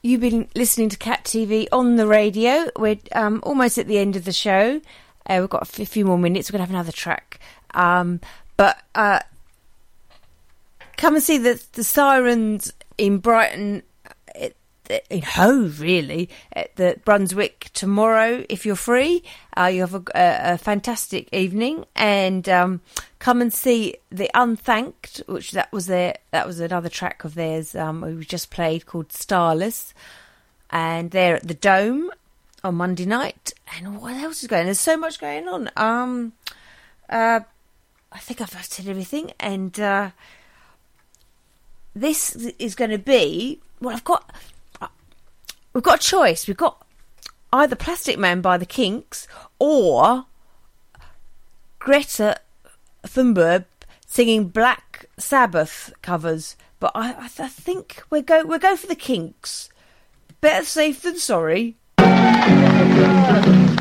You've been listening to Cat TV on the radio. We're almost at the end of the show. We've got a few more minutes. We're going to have another track. But come and see the Sirens in Brighton, in Hove, really, at the Brunswick tomorrow. If you're free, you have a fantastic evening, and come and see the Unthanked, which that was another track of theirs we just played, called Starless, and they're at the Dome on Monday night. And what else is going on? There's so much going on. I think I've said everything, and this is going to be, well, we've got a choice. We've got either Plastic Man by the Kinks or Greta Thunberg singing Black Sabbath covers. But I think we'll go for the Kinks. Better safe than sorry.